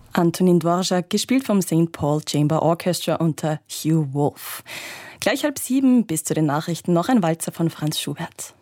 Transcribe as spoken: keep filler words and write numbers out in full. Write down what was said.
Antonin Dvorak, gespielt vom Saint Paul Chamber Orchestra unter Hugh Wolf. Gleich halb sieben, bis zu den Nachrichten noch ein Walzer von Franz Schubert.